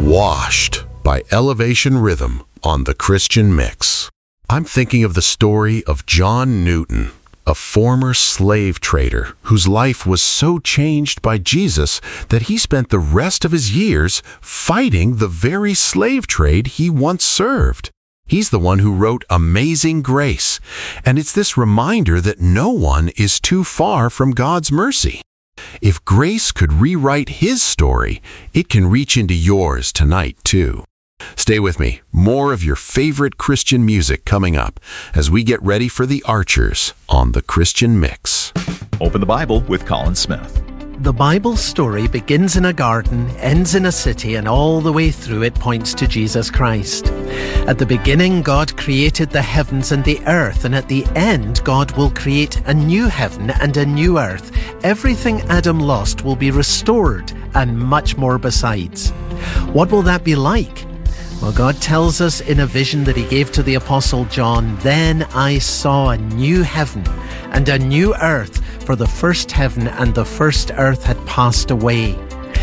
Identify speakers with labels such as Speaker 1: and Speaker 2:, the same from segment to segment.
Speaker 1: Washed by Elevation Rhythm on the Christian Mix. I'm thinking of the story of John Newton, a former slave trader whose life was so changed by Jesus that he spent the rest of his years fighting the very slave trade he once served. He's the one who wrote Amazing Grace, and it's this reminder that no one is too far from God's mercy. If grace could rewrite his story, it can reach into yours tonight, too. Stay with me. More of your favorite Christian music coming up as we get ready for the Archers on the Christian Mix.
Speaker 2: Open the Bible with Colin Smith.
Speaker 3: The Bible story begins in a garden, ends in a city, and all the way through it points to Jesus Christ. At the beginning, God created the heavens and the earth, and at the end, God will create a new heaven and a new earth. Everything Adam lost will be restored, and much more besides. What will that be like? Well, God tells us in a vision that he gave to the Apostle John, "Then I saw a new heaven and a new earth, for the first heaven and the first earth had passed away."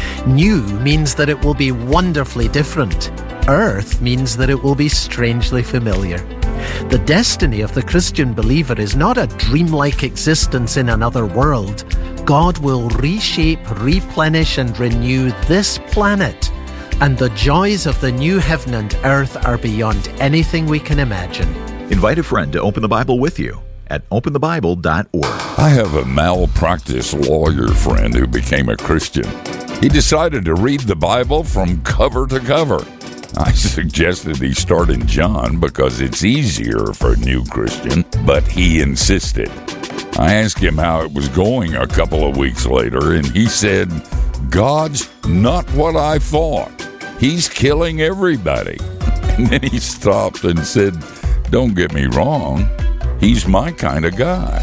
Speaker 3: New means that it will be wonderfully different. Earth means that it will be strangely familiar. The destiny of the Christian believer is not a dreamlike existence in another world. God will reshape, replenish, and renew this planet. And the joys of the new heaven and earth are beyond anything we can imagine.
Speaker 2: Invite a friend to open the Bible with you at openthebible.org.
Speaker 4: I have a malpractice lawyer friend who became a Christian. He decided to read the Bible from cover to cover. I suggested he start in John because it's easier for a new Christian, but he insisted. I asked him how it was going a couple of weeks later, and he said, "God's not what I thought. He's killing everybody." And then he stopped and said, "Don't get me wrong. He's my kind of guy."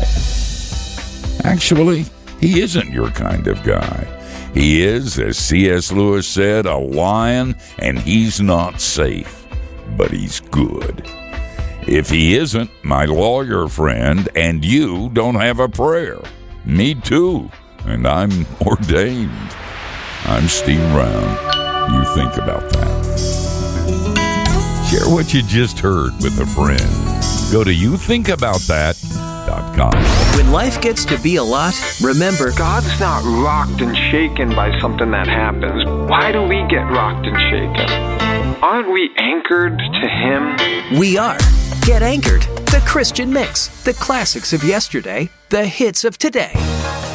Speaker 4: Actually, he isn't your kind of guy. He is, as C.S. Lewis said, a lion, and he's not safe, but he's good. If he isn't my lawyer friend, and you don't have a prayer, me too, and I'm ordained. I'm Steve Brown. You think about that. Share what you just heard with a friend. Go to youthinkaboutthat.com.
Speaker 5: When life gets to be a lot, remember,
Speaker 6: God's not rocked and shaken by something that happens. Why do we get rocked and shaken? Aren't we anchored to Him?
Speaker 5: we are. Get Anchored, the Christian Mix, the classics of yesterday, the hits of today.